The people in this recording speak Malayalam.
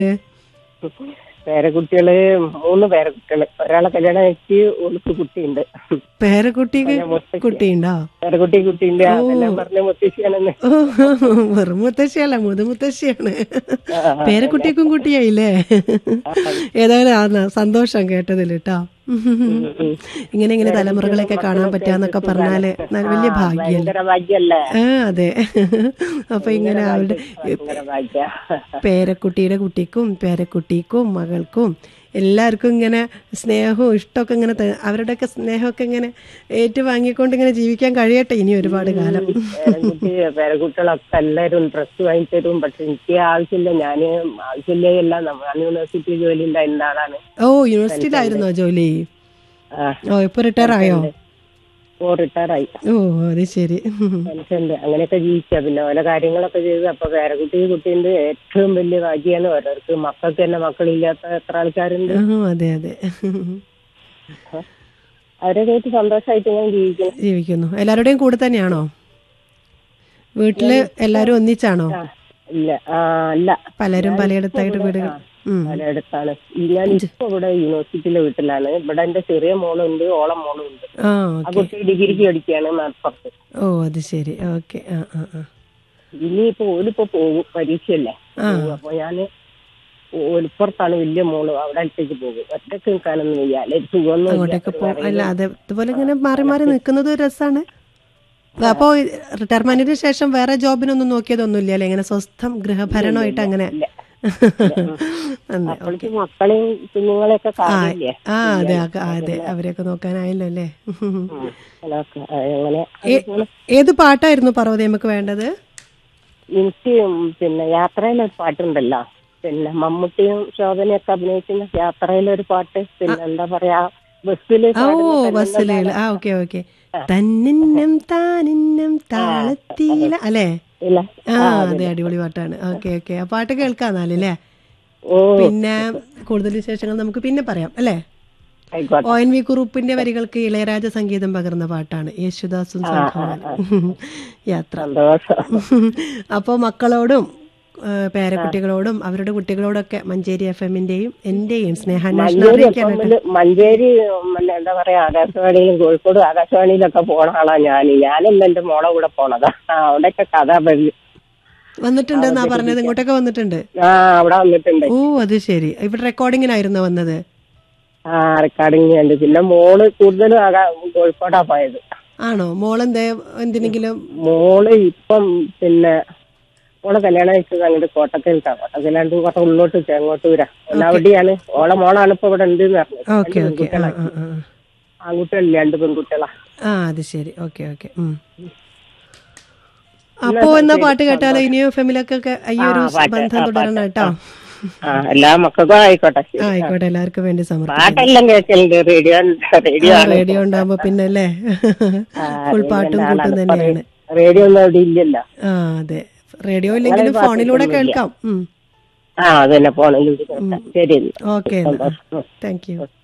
പേരക്കുട്ടികള് 3 പേരക്കുട്ടികള്. ഒരാളെ കല്യാണം കഴിച്ച് ഓൾക്ക് കുട്ടിയുണ്ട്. പേരക്കുട്ടിക്ക് കുട്ടിയുണ്ടോ? പേരക്കുട്ടി കുട്ടിയുണ്ട്. അതെല്ലാം പറഞ്ഞ മുത്തശ്ശിയാണെന്ന്. ഓ, വെറും മുത്തശ്ശിയല്ല, മുതുമുത്തശ്ശിയാണ്. അതന്നെ. പേരക്കുട്ടിക്കും കുട്ടിയായില്ലേ? ഏതായാലും സന്തോഷം കേട്ടതിൽ കേട്ടോ. ഇങ്ങനെ തലമുറകളെയൊക്കെ കാണാൻ പറ്റാന്നൊക്കെ പറഞ്ഞാല് വലിയ ഭാഗ്യല്ലേ? ഭയങ്കര ഭാഗ്യല്ലേ? അതെ. അപ്പൊ ഇങ്ങനെ അവരുടെ ഭയങ്കര ഭാഗ്യ. പേരക്കുട്ടിയുടെ പേരക്കുട്ടിക്കും മകൾക്കും എല്ലാവർക്കും ഇങ്ങനെ സ്നേഹവും ഇഷ്ടമൊക്കെ ഇങ്ങനെ അവരുടെയൊക്കെ സ്നേഹമൊക്കെ ഇങ്ങനെ ഏറ്റുവാങ്ങിക്കൊണ്ട് ഇങ്ങനെ ജീവിക്കാൻ കഴിയട്ടെ ഇനി ഒരുപാട് കാലം. പേരക്കുട്ടികളൊക്കെ എല്ലാവരും ഡ്രസ്സ് വാങ്ങിത്തരും. പക്ഷെ എനിക്ക് ആവശ്യമില്ല. ആവശ്യമില്ലേ എല്ലാം യൂണിവേഴ്സിറ്റി ജോലി ഉണ്ടായിരുന്ന ആളാണ്. ഓ, യൂണിവേഴ്സിറ്റിയിലായിരുന്നോ ജോലി? ഓ, ഇപ്പൊ റിട്ടയർ ആയോ? റിട്ടയറായി. ഓ, അത് ശരി. പെൻഷനുണ്ട്. അങ്ങനെയൊക്കെ ജീവിച്ച പിന്നെ ഓരോ കാര്യങ്ങളൊക്കെ ചെയ്ത്. അപ്പൊ കുട്ടിയുണ്ട്. ഏറ്റവും വലിയ ഭാഗ്യാണ്. ഓരോർക്ക് മക്കൾക്ക് തന്നെ മക്കളില്ലാത്ത എത്ര ആൾക്കാരുണ്ട്. അതെ അതെ. അവരൊക്കെ സന്തോഷമായിട്ട് ഞാൻ ജീവിക്കുന്നു. എല്ലാവരുടെയും കൂടെ തന്നെയാണോ? വീട്ടില് എല്ലാരും ഒന്നിച്ചാണോ? ഇല്ല, അല്ല, പലരും പലയിടത്തായിട്ട് വീടുകൾ. പലയിടത്താണ്. ഞാൻ ഇപ്പൊ ഇവിടെ യൂണിവേഴ്സിറ്റിയിലെ വീട്ടിലാണ്. ഇവിടെ എന്റെ ചെറിയ മോളുണ്ട്, ഓളം മോളും ഉണ്ട്. ആ കുട്ടി ഡിഗ്രിക്ക് പഠിക്കുകയാണ് മലപ്പുറത്ത്. ഓ, അത് ശരി. ഓക്കെ. ഇനിയിപ്പോ ഓലിപ്പോ പോകും, പരീക്ഷയല്ലേ. അപ്പൊ ഞാന് ഓലിപ്പുറത്താണ് വലിയ മോള്. അവിടെ അടുത്തേക്ക് പോകും. ഒറ്റക്ക് നിൽക്കാനൊന്നും വയ്യാല്ലേ, സുഖമൊന്നും. അങ്ങോട്ടേക്ക് അല്ല, അതേപോലെ ഇങ്ങനെ മാറി മാറി നിൽക്കുന്നത് രസാണ്. അപ്പോ റിട്ടയർമെന്റിന് ശേഷം വേറെ ജോബിനൊന്നും നോക്കിയതൊന്നുമില്ല അല്ലെ? ഇങ്ങനെ സ്വസ്ഥം ഗൃഹഭരണമായിട്ട് അങ്ങനെ. മക്കളെയും കുഞ്ഞുങ്ങളെയൊക്കെ അതെ അതെ, അവരെയൊക്കെ നോക്കാനായല്ലോ അല്ലേ? ഏത് പാട്ടായിരുന്നു പാർവതി നമുക്ക് വേണ്ടത്? എനിക്ക് പിന്നെ യാത്രയിലൊരു പാട്ടുണ്ടല്ലോ, പിന്നെ മമ്മൂട്ടിയും ശോഭനയൊക്കെ അഭിനയിക്കുന്ന യാത്രയിലൊരു പാട്ട്. പിന്നെ എന്താ പറയാ, ബസ്സില്. Okay okay. തന്നിന്നം താനിന്നം താളത്തില അല്ലേ? അതെ, അടിപൊളി പാട്ടാണ്. ഓക്കെ ഓക്കെ, ആ പാട്ട് കേൾക്കാന്നാലേ. പിന്നെ കൂടുതൽ വിശേഷങ്ങൾ നമുക്ക് പിന്നെ പറയാം അല്ലേ? ONV കുറുപ്പിന്റെ വരികൾക്ക് ഇളയരാജ സംഗീതം പകർന്ന പാട്ടാണ്. യേശുദാസും സംഘവും യാത്ര. അപ്പോ മക്കളോടും പേരക്കുട്ടികളോടും അവരുടെ കുട്ടികളോടൊക്കെ മഞ്ചേരി FM-ന്റെയും എന്റെയും സ്നേഹാന്വേഷണം അറിയിക്കാനായിട്ട്. മഞ്ചേരി എന്താ പറയാ, ആകാശവാണിയിലും കോഴിക്കോട് ആകാശവാണിയിലൊക്കെ പോണ ആളാ ഞാനെല്ലാം എന്റെ മോളെ കൂടെ പോണതാ. അവിടെയൊക്കെ കഥ വന്നിട്ടുണ്ടെന്നാ പറഞ്ഞത്. ഇങ്ങോട്ടൊക്കെ വന്നിട്ടുണ്ട്. അവിടെ വന്നിട്ടുണ്ട്. ഓ, അത് ശരി. ഇവിടെ റെക്കോർഡിങ്ങിനായിരുന്നോ വന്നത്? റെക്കോർഡിങ് ഉണ്ട്. പിന്നെ മോള് കൂടുതലും കോഴിക്കോടാ പോയത്. ആണോ? മോളെന്തേ എന്തിനെങ്കിലും? മോള് ഇപ്പം പിന്നെ മോളെ കല്യാണം കഴിച്ചത് അങ്ങോട്ട് കോട്ടക്കൽക്കാ. കോട്ടക്കലാണ്ട് കുറച്ച് ഉള്ളോട്ട് ചെങ്ങോട്ടൂരാ. അവിടെയാണ് ഓളെ മോളാണ് ഇപ്പൊ ഇവിടെ ഉണ്ട് പെൺകുട്ടികളാ. ആൺകുട്ടികളില്ല, 2 പെൺകുട്ടികളാ. അത് ശരി. Okay okay. അപ്പോ എന്നാ പാട്ട് കേട്ടാലോ? ഇനിയോ ഫെമിലൊക്കെ ഈ ഒരു ബന്ധം തുടരണം കേട്ടോ. എല്ലാ മക്കൾക്കും ആയിക്കോട്ടെ. ആയിക്കോട്ടെ, എല്ലാവർക്കും വേണ്ടി പാട്ടെല്ലാം കേൾക്കലുണ്ട്. റേഡിയോ ഉണ്ടാവുമ്പോ പിന്നെ അല്ലേ, ഫുൾ പാട്ടും കൂട്ടും തന്നെയാണ്. റേഡിയോ ഒന്നും അവിടെ ഇല്ലല്ലോ. അതെ, റേഡിയോ ഇല്ലെങ്കിലും ഫോണിലൂടെ കേൾക്കാം. അതന്നെ, ഫോണിലൂടെ കേൾക്കാം. ശരി, ഓക്കെ, താങ്ക് യു.